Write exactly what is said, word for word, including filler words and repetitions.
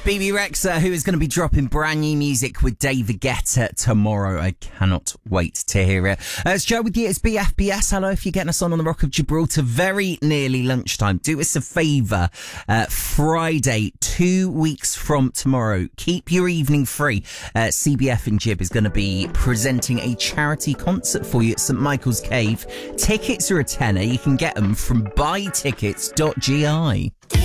B B Rexa, who is going to be dropping brand new music with David Guetta tomorrow. I cannot wait to hear it. Uh, it's Joe with you. It's B F B S. Hello, if you're getting us on on the Rock of Gibraltar, very nearly lunchtime. Do us a favour. Uh, Friday, two weeks from tomorrow, keep your evening free. Uh, C B F and Jib is going to be presenting a charity concert for you at St Michael's Cave. Tickets are a tenner. You can get them from buy tickets dot G I.